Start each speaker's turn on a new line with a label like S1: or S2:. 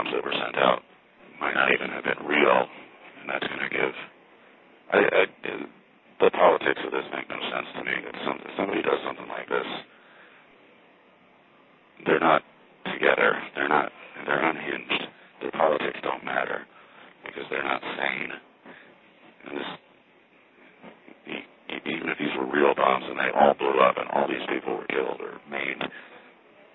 S1: bombs that were sent out might not even have been real, and that's going to give... the politics of this make no sense to me. If somebody does something like this, they're not together. They're unhinged. Their politics don't matter because they're not sane. And even if these were real bombs and they all